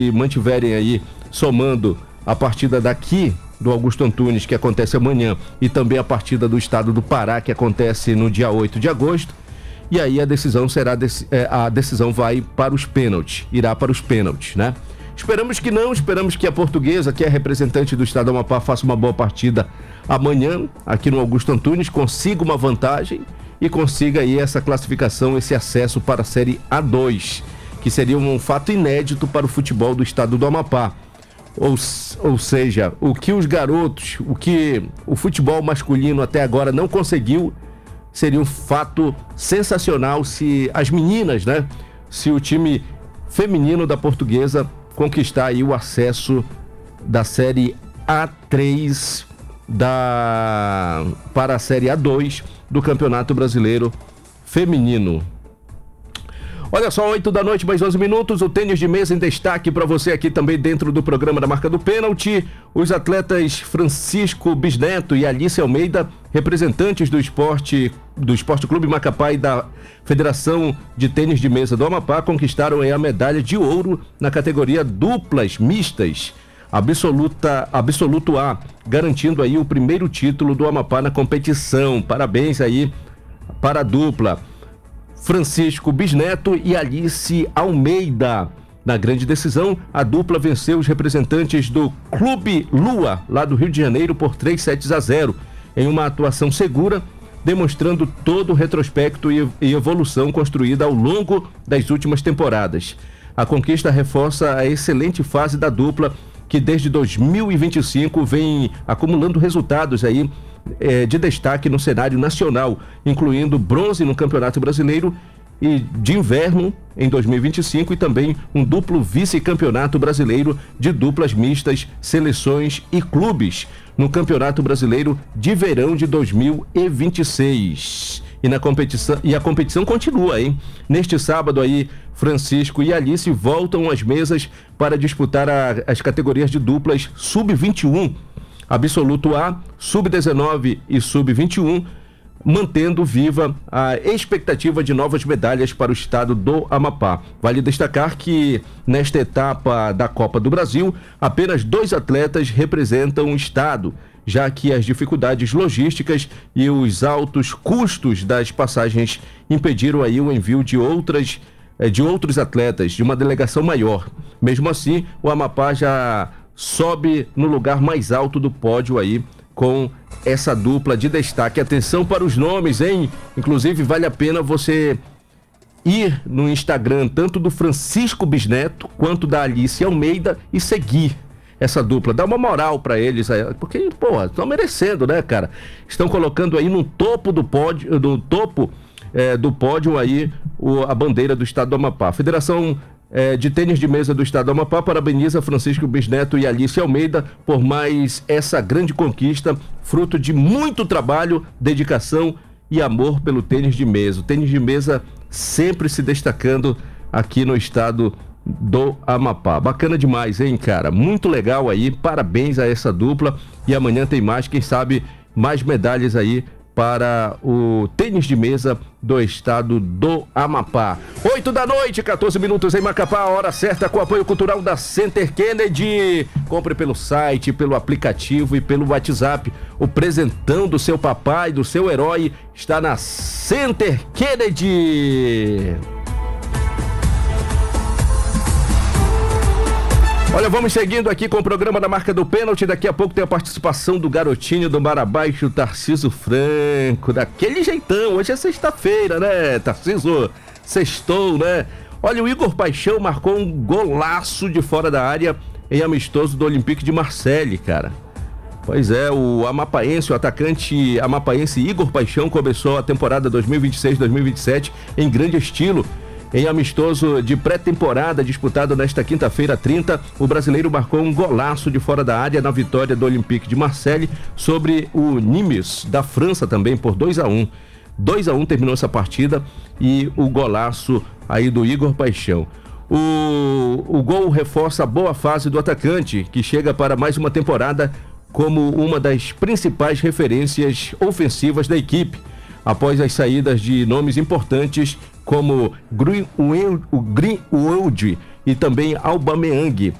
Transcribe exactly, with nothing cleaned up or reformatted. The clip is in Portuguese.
mantiverem aí, somando a partida daqui do Augusto Antunes, que acontece amanhã, e também a partida do estado do Pará, que acontece no dia oito de agosto, e aí a decisão será, a decisão vai para os pênaltis, irá para os pênaltis, né? Esperamos que não, esperamos que a Portuguesa, que é representante do estado do Amapá, faça uma boa partida amanhã, aqui no Augusto Antunes, consiga uma vantagem e consiga aí essa classificação, esse acesso para a Série A dois, que seria um fato inédito para o futebol do estado do Amapá. Ou, ou seja, o que os garotos, o que o futebol masculino até agora não conseguiu, seria um fato sensacional se as meninas, né? Se o time feminino da Portuguesa conquistar aí o acesso da Série A três da, para a Série A dois do Campeonato Brasileiro Feminino. Olha só, oito da noite, mais onze minutos, o tênis de mesa em destaque para você aqui também dentro do programa da Marca do Pênalti. Os atletas Francisco Bisneto e Alice Almeida, representantes do esporte, do Esporte Clube Macapá e da Federação de Tênis de Mesa do Amapá, conquistaram aí a medalha de ouro na categoria duplas mistas, absoluta, absoluto A, garantindo aí o primeiro título do Amapá na competição. Parabéns aí para a dupla Francisco Bisneto e Alice Almeida. Na grande decisão, a dupla venceu os representantes do Clube Lua, lá do Rio de Janeiro, por três sets a zero, em uma atuação segura, demonstrando todo o retrospecto e evolução construída ao longo das últimas temporadas. A conquista reforça a excelente fase da dupla, que desde dois mil e vinte e cinco vem acumulando resultados aí é, de destaque no cenário nacional, incluindo bronze no Campeonato Brasileiro e de Inverno em dois mil e vinte e cinco e também um duplo vice-campeonato brasileiro de duplas mistas, seleções e clubes no Campeonato Brasileiro de Verão de dois mil e vinte e seis. E, na competição, e a competição continua, hein? Neste sábado aí, Francisco e Alice voltam às mesas para disputar a, as categorias de duplas sub vinte e um, absoluto A, sub dezenove e sub vinte e um, mantendo viva a expectativa de novas medalhas para o estado do Amapá. Vale destacar que nesta etapa da Copa do Brasil, apenas dois atletas representam o estado, já que as dificuldades logísticas e os altos custos das passagens impediram aí o envio de outras de outros atletas, de uma delegação maior. Mesmo assim, o Amapá já sobe no lugar mais alto do pódio aí com essa dupla de destaque. Atenção para os nomes, hein? Inclusive, vale a pena você ir no Instagram, tanto do Francisco Bisneto quanto da Alice Almeida, e seguir essa dupla. Dá uma moral para eles, porque, pô, estão merecendo, né, cara? Estão colocando aí no topo do pódio, no topo é, do pódio aí o, a bandeira do estado do Amapá. A Federação É, de Tênis de Mesa do Estado do Amapá parabeniza Francisco Bisneto e Alice Almeida por mais essa grande conquista, fruto de muito trabalho, dedicação e amor pelo tênis de mesa. O tênis de mesa sempre se destacando aqui no estado do Amapá. Bacana demais, hein, cara? Muito legal aí, parabéns a essa dupla, e amanhã tem mais, quem sabe, mais medalhas aí para o tênis de mesa do estado do Amapá. oito da noite, quatorze minutos em Macapá, hora certa com o apoio cultural da Center Kennedy. Compre pelo site, pelo aplicativo e pelo WhatsApp. O presentão do seu papai, do seu herói, está na Center Kennedy. Olha, vamos seguindo aqui com o programa da Marca do Pênalti. Daqui a pouco tem a participação do garotinho do Mar Abaixo, Tarciso Franco, daquele jeitão. Hoje é sexta-feira, né, Tarciso? Sextou, né? Olha, o Igor Paixão marcou um golaço de fora da área em amistoso do Olympique de Marseille, cara. Pois é, o amapaense, o atacante amapaense Igor Paixão começou a temporada dois mil e vinte e seis dois mil e vinte e sete em grande estilo. Em amistoso de pré-temporada disputado nesta quinta-feira trinta, o brasileiro marcou um golaço de fora da área na vitória do Olympique de Marseille sobre o Nimes da França também por dois a um. dois a um terminou essa partida, e o golaço aí do Igor Paixão. O, o gol reforça a boa fase do atacante, que chega para mais uma temporada como uma das principais referências ofensivas da equipe, após as saídas de nomes importantes como o Greenwood e também Aubameyang.